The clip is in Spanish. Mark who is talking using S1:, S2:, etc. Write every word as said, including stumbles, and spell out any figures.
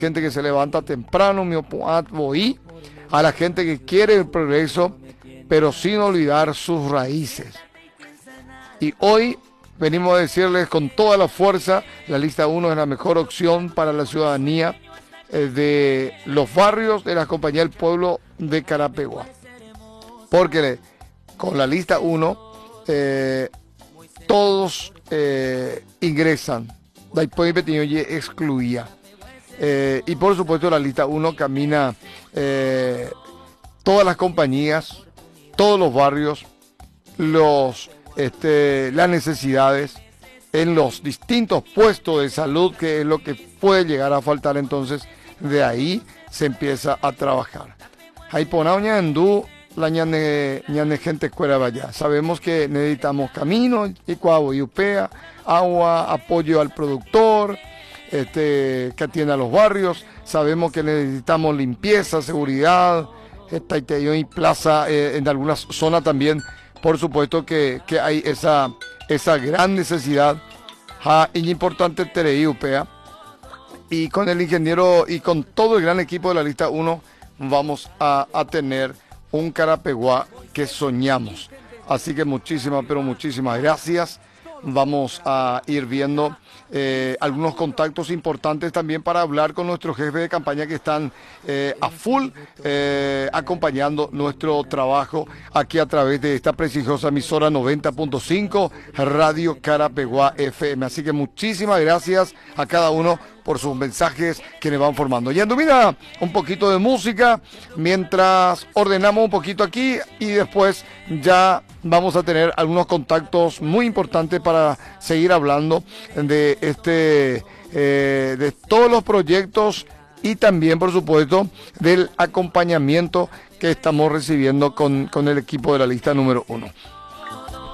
S1: gente que se levanta temprano, mi voy, a la gente que quiere el progreso, pero sin olvidar sus raíces. Y hoy venimos a decirles con toda la fuerza, la lista uno es la mejor opción para la ciudadanía eh, de los barrios de la Compañía del Pueblo de Carapeguá. Porque con la lista uno eh, todos eh, ingresan, después excluía. Eh, y por supuesto la lista uno camina eh, todas las compañías, todos los barrios, los, este, las necesidades en los distintos puestos de salud, que es lo que puede llegar a faltar. Entonces de ahí se empieza a trabajar. Ahí ponauña endú la ñane, ñane gente cuera vaya. Sabemos que necesitamos camino, y cuavo y upea, agua, apoyo al productor, este, que atienda a los barrios. Sabemos que necesitamos limpieza, seguridad, esta y plaza eh, en algunas zonas también. Por supuesto que, que hay esa, esa gran necesidad. Ja, y importante Terei upea. Y con el ingeniero y con todo el gran equipo de la lista uno vamos a, a tener un Carapeguá que soñamos. Así que muchísimas, pero muchísimas gracias. Vamos a ir viendo eh, algunos contactos importantes también para hablar con nuestros jefes de campaña que están eh, a full eh, acompañando nuestro trabajo aquí a través de esta prestigiosa emisora noventa punto cinco Radio Carapeguá F M. Así que muchísimas gracias a cada uno por sus mensajes que nos van formando. Yendo, mira, un poquito de música mientras ordenamos un poquito aquí y después ya vamos a tener algunos contactos muy importantes para seguir hablando de este, eh, de todos los proyectos y también, por supuesto, del acompañamiento que estamos recibiendo con, con el equipo de la lista número uno.